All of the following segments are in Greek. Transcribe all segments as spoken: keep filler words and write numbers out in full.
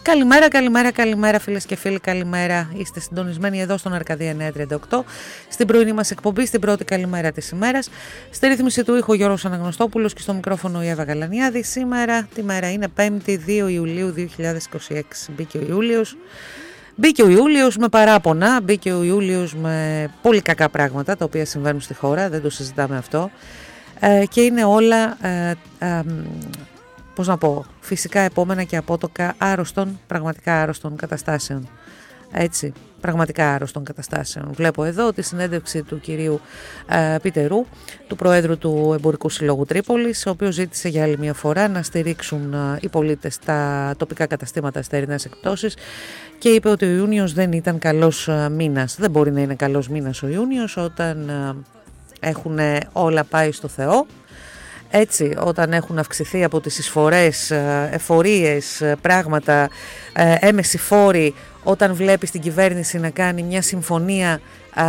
Καλημέρα, καλημέρα, καλημέρα φίλες και φίλοι, καλημέρα. Είστε συντονισμένοι εδώ στον Αρκαδία εννιακόσια τριάντα οκτώ, στην πρωινή μας εκπομπή, στην πρώτη καλημέρα της ημέρας. Στη ρύθμιση του ήχου Γιώργος Αναγνωστόπουλος και στο μικρόφωνο η Εύα Γαλανιάδη. Σήμερα τη μέρα είναι πέμπτη δύο Ιουλίου δύο χιλιάδες είκοσι έξι. Μπήκε ο Ιούλιος. Μπήκε ο Ιούλιος με παράπονα, μπήκε ο Ιούλιος με πολύ κακά πράγματα τα οποία συμβαίνουν στη χώρα, δεν το συζητάμε αυτό. Ε, και είναι όλα... Ε, ε, πώς να πω, φυσικά επόμενα και απότοκα άρρωστων, πραγματικά άρρωστων καταστάσεων. Έτσι, πραγματικά άρρωστων καταστάσεων. Βλέπω εδώ τη συνέντευξη του κυρίου ε, Πιτερού, του Προέδρου του Εμπορικού Συλλόγου Τρίπολης, ο οποίος ζήτησε για άλλη μια φορά να στηρίξουν ε, οι πολίτες τα τοπικά καταστήματα στερινές εκπτώσεις και είπε ότι ο Ιούνιος δεν ήταν καλός ε, μήνας. Δεν μπορεί να είναι καλός μήνας ο Ιούνιος όταν ε, έχουν όλα πάει στο Θεό. Έτσι, όταν έχουν αυξηθεί από τις εισφορές, εφορίες, πράγματα, έμεση φόροι, όταν βλέπεις την κυβέρνηση να κάνει μια συμφωνία, α,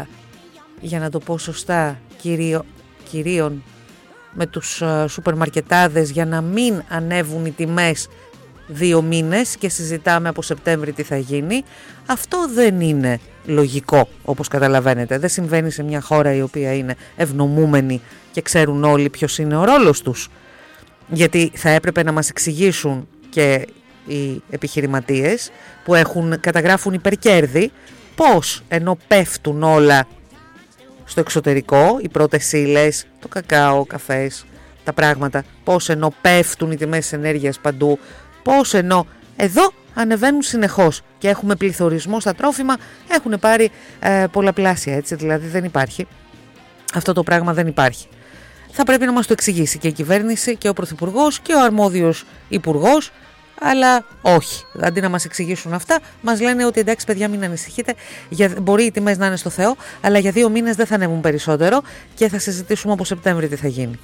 για να το πω σωστά, κυρίω, κυρίων με τους α, σούπερ μαρκετάδες για να μην ανέβουν οι τιμές δύο μήνες και συζητάμε από Σεπτέμβρη τι θα γίνει, αυτό δεν είναι λογικό, όπως καταλαβαίνετε. Δεν συμβαίνει σε μια χώρα η οποία είναι ευνομούμενη και ξέρουν όλοι ποιος είναι ο ρόλος τους. Γιατί θα έπρεπε να μας εξηγήσουν και οι επιχειρηματίες που έχουν, καταγράφουν υπερκέρδη, πώς ενώ πέφτουν όλα στο εξωτερικό, οι πρώτες ύλες, το κακάο, ο καφές, τα πράγματα, πώς ενώ πέφτουν οι τιμές ενέργειας παντού, πώς ενώ εδώ ανεβαίνουν συνεχώς και έχουμε πληθωρισμό στα τρόφιμα, έχουν πάρει ε, πολλαπλάσια, έτσι, δηλαδή δεν υπάρχει. Αυτό το πράγμα δεν υπάρχει. Θα πρέπει να μας το εξηγήσει και η κυβέρνηση και ο Πρωθυπουργός και ο αρμόδιος Υπουργός, αλλά όχι. Αντί να μας εξηγήσουν αυτά, μας λένε ότι εντάξει παιδιά μην ανησυχείτε, για, μπορεί οι τιμές να είναι στο Θεό, αλλά για δύο μήνες δεν θα ανέβουν περισσότερο και θα συζητήσουμε από Σεπτέμβρη τι θα γίνει.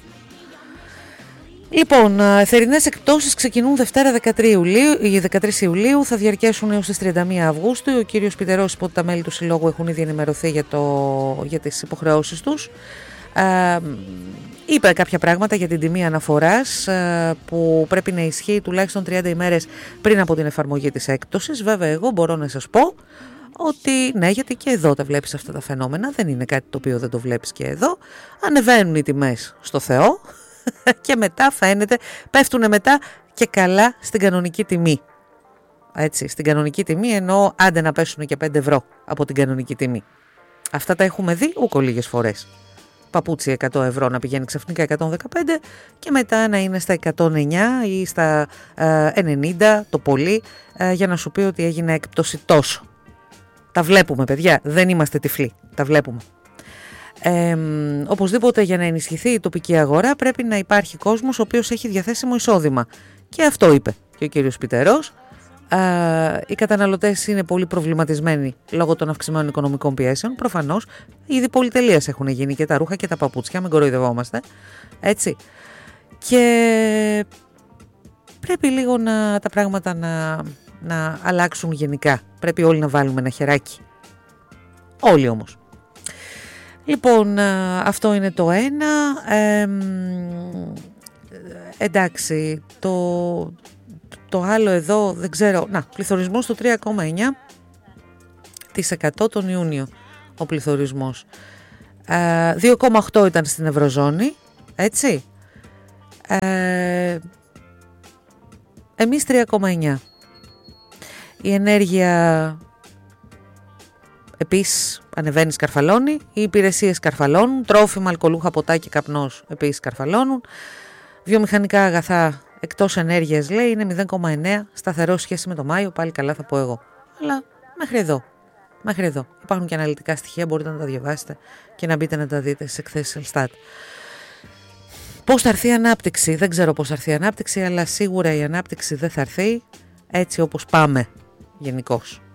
Λοιπόν, θερινές εκπτώσεις ξεκινούν Δευτέρα δεκατρείς Ιουλίου, δεκατρείς Ιουλίου, θα διαρκέσουν έως τις τριάντα μία Αυγούστου. Ο κύριος Πιτερός είπε ότι τα μέλη του Συλλόγου έχουν ήδη ενημερωθεί για, το, για τις υποχρεώσεις τους. Ε, είπε κάποια πράγματα για την τιμή αναφοράς ε, που πρέπει να ισχύει τουλάχιστον τριάντα ημέρες πριν από την εφαρμογή της έκπτωσης. Βέβαια εγώ μπορώ να σας πω ότι ναι, γιατί και εδώ τα βλέπεις αυτά τα φαινόμενα, δεν είναι κάτι το οποίο δεν το βλέπεις και εδώ. Ανεβαίνουν οι τιμές στο Θεό και μετά φαίνεται, πέφτουν μετά και καλά στην κανονική τιμή. Έτσι, στην κανονική τιμή εννοώ άντε να πέσουν και πέντε ευρώ από την κανονική τιμή. Αυτά τα έχουμε δει ούκο λίγες φορές. Παπούτσι εκατό ευρώ να πηγαίνει ξαφνικά εκατόν δεκαπέντε και μετά να είναι στα εκατόν εννιά ή στα ε, ενενήντα το πολύ ε, για να σου πει ότι έγινε έκπτωση τόσο. Τα βλέπουμε παιδιά, δεν είμαστε τυφλοί, τα βλέπουμε. Ε, οπωσδήποτε για να ενισχυθεί η τοπική αγορά πρέπει να υπάρχει κόσμος ο οποίος έχει διαθέσιμο εισόδημα και αυτό είπε και ο κύριος Πιτερός. Ε, οι καταναλωτές είναι πολύ προβληματισμένοι λόγω των αυξημένων οικονομικών πιέσεων, προφανώς ήδη πολυτελείας έχουν γίνει και τα ρούχα και τα παπούτσια, μην κοροϊδευόμαστε, έτσι, και πρέπει λίγο να, τα πράγματα να, να αλλάξουν γενικά, πρέπει όλοι να βάλουμε ένα χεράκι, όλοι όμως. Λοιπόν, αυτό είναι το ένα. Ε, εντάξει, το, το άλλο εδώ δεν ξέρω. Να, πληθωρισμός στο τρία κόμμα εννιά τοις εκατό τον Ιούνιο ο πληθωρισμός. Ε, δύο κόμμα οκτώ ήταν στην Ευρωζώνη, έτσι. Ε, εμείς τρία κόμμα εννιά. Η ενέργεια... Επίσης ανεβαίνει, σκαρφαλώνει, οι υπηρεσίες σκαρφαλώνουν, τρόφιμα, αλκοολούχα, ποτά και καπνός επίσης σκαρφαλώνουν, βιομηχανικά αγαθά εκτός ενέργειας λέει είναι μηδέν κόμμα εννέα, σταθερό σχέση με το Μάιο, πάλι καλά θα πω εγώ. Αλλά μέχρι εδώ, μέχρι εδώ. Υπάρχουν και αναλυτικά στοιχεία, μπορείτε να τα διαβάσετε και να μπείτε να τα δείτε στις εκθέσεις Ελστάτ. Πώς θα έρθει η ανάπτυξη, δεν ξέρω πώς θα έρθει η ανάπτυξη, αλλά σίγουρα η ανάπτυξη δεν θα έρθει έτσι όπως πάμε γενικώς.